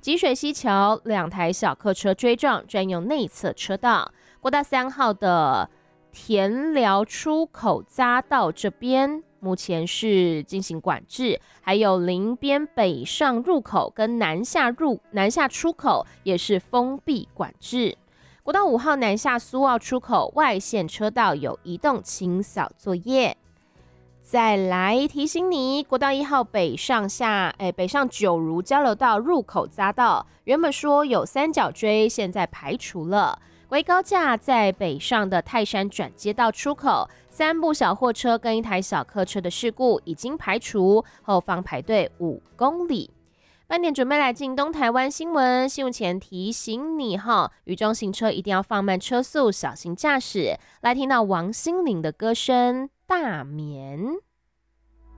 集水溪桥2台小客车追撞，专用内侧车道。国道3号的田寮出口匝道这边目前是进行管制，还有林边北上入口跟南下出口也是封闭管制。国道5号南下苏澳出口外线车道有移动清扫作业。再来提醒你，国道1号北上九如交流道入口匝道，原本说有三角锥，现在排除了。国一高架在北上的泰山转接道出口，3部小货车跟1台小客车的事故已经排除，后方排队5公里。半点准备来进东台湾新闻，新闻前提醒你雨中行车一定要放慢车速，小心驾驶。来听到王心凌的歌声《大眠》。